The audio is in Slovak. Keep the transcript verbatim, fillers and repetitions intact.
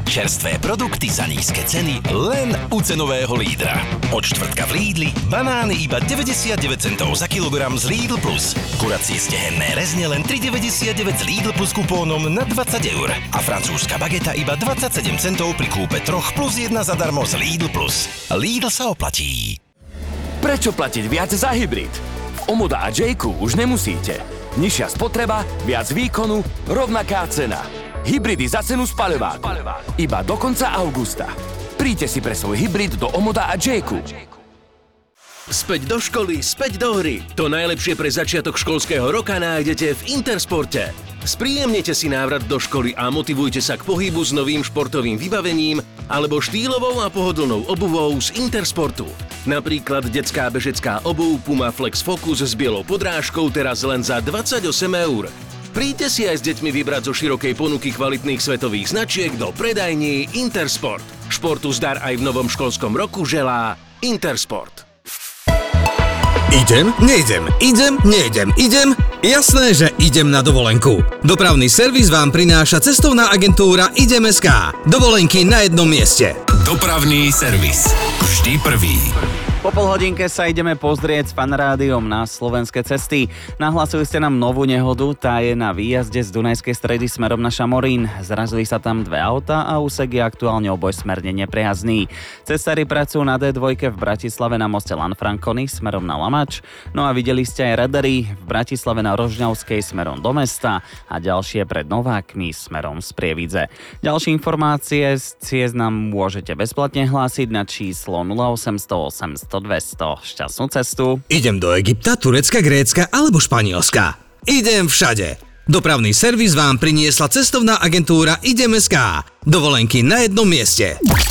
Čerstvé produkty za nízke ceny len u cenového lídra. Od štvrtka v Lidli banány iba deväťdesiatdeväť centov za kilogram z Lidl Plus. Kuracie stehenné rezne len tri deväťdesiatdeväť z Lidl Plus kupónom na dvadsať eur. A francúzska bageta iba dvadsaťsedem centov pri kúpe troch plus jedna zadarmo z Lidl Plus. Lidl sa oplatí. Prečo platiť viac za hybrid? V Omoda a Jayku už nemusíte. Nižšia spotreba, viac výkonu, rovnaká cena. Hybridy za cenu spaľováku. Iba do konca augusta. Príďte si pre svoj hybrid do Omoda a Jayku. Späť do školy, späť do hry. To najlepšie pre začiatok školského roka nájdete v Intersporte. Spríjemnite si návrat do školy a motivujte sa k pohybu s novým športovým vybavením alebo štýlovou a pohodlnou obuvou z Intersportu. Napríklad detská bežecká obuv Puma Flex Focus s bielou podrážkou teraz len za dvadsaťosem eur. Príďte si aj s deťmi vybrať zo širokej ponuky kvalitných svetových značiek do predajní Intersport. Športu zdar aj v novom školskom roku želá Intersport. Idem, nejdem, idem, nejdem, idem. Jasné, že idem na dovolenku. Dopravný servis vám prináša cestovná agentúra Idem bodka es ká. Dovolenky na jednom mieste. Dopravný servis. Vždy prvý. Po pol hodinke sa ideme pozrieť s Fanrádiom na slovenské cesty. Nahlasili ste nám novú nehodu, tá je na výjazde z Dunajskej Stredy smerom na Šamorín. Zrazili sa tam dve autá a úsek je aktuálne obojsmerne neprejazný. Cestári pracujú na dé dva v Bratislave na moste Lanfranconi smerom na Lamač. No a videli ste aj radary v Bratislave na Rožňavskej smerom do mesta a ďalšie pred Novákmi smerom z Prievidze. Ďalšie informácie z ciest nám môžete bezplatne hlásiť na číslo nula osem nula osem dvesto. Šťastnú cestu. Idem do Egypta, Turecka, Grécka alebo Španielska. Idem všade. Dopravný servis vám priniesla cestovná agentúra Idem bodka es ká. Dovolenky na jednom mieste.